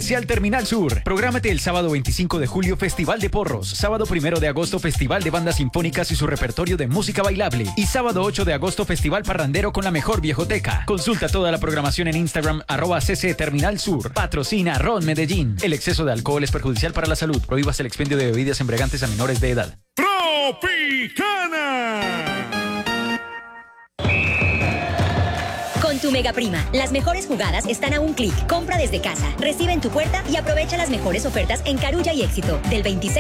Comercial Terminal Sur. Prográmate el sábado 25 de julio, Festival de Porros. Sábado 1 de agosto, Festival de Bandas Sinfónicas y su repertorio de música bailable. Y sábado 8 de agosto, Festival Parrandero con la mejor viejoteca. Consulta toda la programación en Instagram, @CC Terminal Sur. Patrocina Ron Medellín. El exceso de alcohol es perjudicial para la salud. Prohíbas el expendio de bebidas embriagantes a menores de edad. Tropicana. Con tu Mega Prima, las mejores jugadas están a un clic. Compra desde casa, recibe en tu puerta y aprovecha las mejores ofertas en Carulla y Éxito. Del 26